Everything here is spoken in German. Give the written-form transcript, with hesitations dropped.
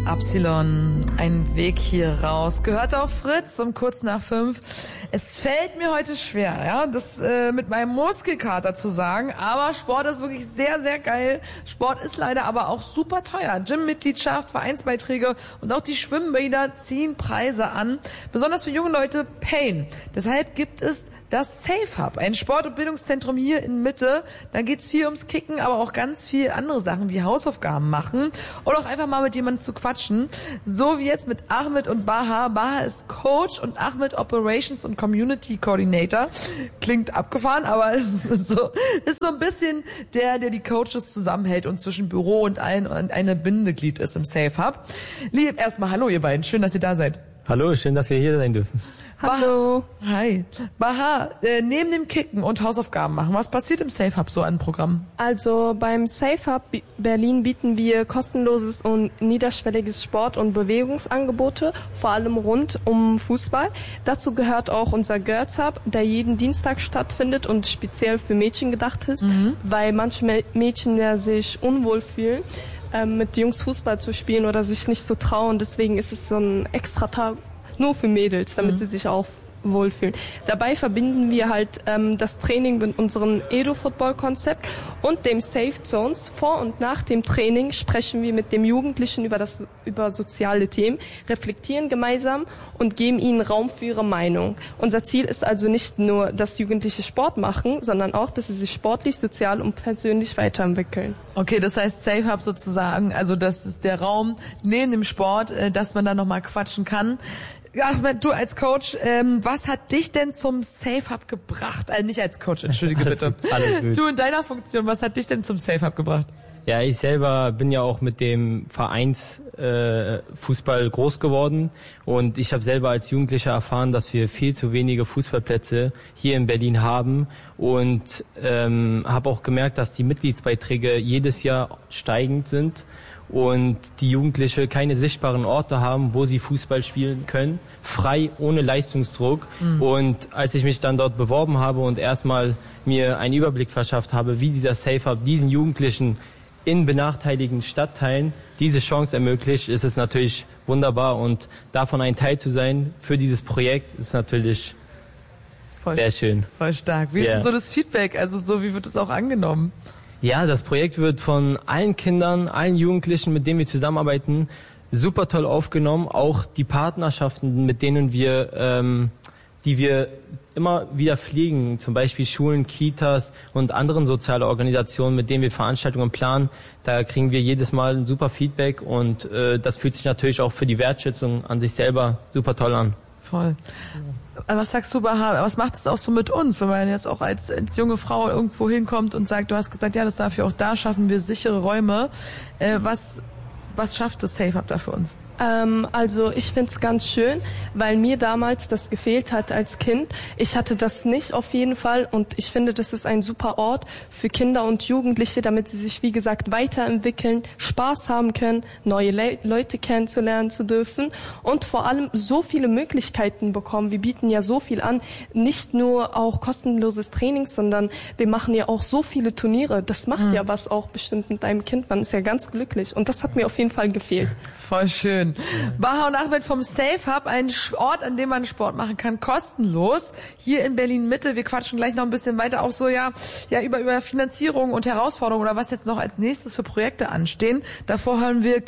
Absilon, ein Weg hier raus. Gehört auf Fritz um kurz nach 5. Es fällt mir heute schwer, ja, das mit meinem Muskelkater zu sagen, aber Sport ist wirklich sehr, sehr geil. Sport ist leider aber auch super teuer. Gym-Mitgliedschaft, Vereinsbeiträge und auch die Schwimmbäder ziehen Preise an. Besonders für junge Leute Pain. Deshalb gibt es das Safe Hub, ein Sport- und Bildungszentrum hier in Mitte. Da geht's viel ums Kicken, aber auch ganz viel andere Sachen wie Hausaufgaben machen oder auch einfach mal mit jemandem zu quatschen. So wie jetzt mit Ahmed und Baha. Baha ist Coach und Ahmed Operations und Community Coordinator. Klingt abgefahren, aber es ist so ein bisschen der die Coaches zusammenhält und zwischen Büro und allen eine Bindeglied ist im Safe Hub. Lieb, erstmal hallo ihr beiden, schön, dass ihr da seid. Hallo, schön, dass wir hier sein dürfen. Hallo. Hi. Baha, neben dem Kicken und Hausaufgaben machen, was passiert im Safe Hub so an Programmen? Also beim Safe Hub Berlin bieten wir kostenloses und niederschwelliges Sport- und Bewegungsangebote, vor allem rund um Fußball. Dazu gehört auch unser Girls Hub, der jeden Dienstag stattfindet und speziell für Mädchen gedacht ist, weil manche Mädchen ja sich unwohl fühlen, mit Jungs Fußball zu spielen oder sich nicht so trauen. Deswegen ist es so ein extra Tag nur für Mädels, damit sie sich auch wohlfühlen. Dabei verbinden wir halt das Training mit unserem Edo-Football-Konzept und dem Safe Zones. Vor und nach dem Training sprechen wir mit dem Jugendlichen über soziale Themen, reflektieren gemeinsam und geben ihnen Raum für ihre Meinung. Unser Ziel ist also nicht nur, dass Jugendliche Sport machen, sondern auch, dass sie sich sportlich, sozial und persönlich weiterentwickeln. Okay, das heißt Safe Hub sozusagen, also das ist der Raum neben dem Sport, dass man da nochmal quatschen kann. Ahmed, du als Coach, was hat dich denn zum Safe Hub gebracht? Nicht als Coach, entschuldige bitte. Alles gut. Du in deiner Funktion, was hat dich denn zum Safe Hub gebracht? Ja, ich selber bin ja auch mit dem Vereinsfußball groß geworden und ich habe selber als Jugendlicher erfahren, dass wir viel zu wenige Fußballplätze hier in Berlin haben und habe auch gemerkt, dass die Mitgliedsbeiträge jedes Jahr steigend sind und die Jugendliche keine sichtbaren Orte haben, wo sie Fußball spielen können, frei, ohne Leistungsdruck. Und als ich mich dann dort beworben habe und erstmal mir einen Überblick verschafft habe, wie dieser Safe Hub diesen Jugendlichen in benachteiligten Stadtteilen diese Chance ermöglicht, ist es natürlich wunderbar und davon ein Teil zu sein für dieses Projekt ist natürlich sehr schön. Voll stark. Wie ist denn so das Feedback? Also so, wie wird es auch angenommen? Ja, das Projekt wird von allen Kindern, allen Jugendlichen, mit denen wir zusammenarbeiten, super toll aufgenommen. Auch die Partnerschaften, mit denen die wir immer wieder pflegen, zum Beispiel Schulen, Kitas und anderen soziale Organisationen, mit denen wir Veranstaltungen planen, da kriegen wir jedes Mal ein super Feedback und das fühlt sich natürlich auch für die Wertschätzung an sich selber super toll an. Voll. Was sagst du, Baha, was macht es auch so mit uns, wenn man jetzt auch als junge Frau irgendwo hinkommt und sagt, du hast gesagt, ja, das darf ja auch da, schaffen wir sichere Räume. Was schafft das Safe Hub da für uns? Also ich find's ganz schön, weil mir damals das gefehlt hat als Kind. Ich hatte das nicht auf jeden Fall und ich finde, das ist ein super Ort für Kinder und Jugendliche, damit sie sich, wie gesagt, weiterentwickeln, Spaß haben können, neue Leute kennenzulernen zu dürfen und vor allem so viele Möglichkeiten bekommen. Wir bieten ja so viel an, nicht nur auch kostenloses Training, sondern wir machen ja auch so viele Turniere. Das macht ja was auch bestimmt mit deinem Kind. Man ist ja ganz glücklich und das hat mir auf jeden Fall gefehlt. Voll schön. Baha und Ahmed vom Safe Hub, ein Ort, an dem man Sport machen kann, kostenlos, hier in Berlin-Mitte. Wir quatschen gleich noch ein bisschen weiter, auch so über Finanzierung und Herausforderungen oder was jetzt noch als nächstes für Projekte anstehen. Davor hören wir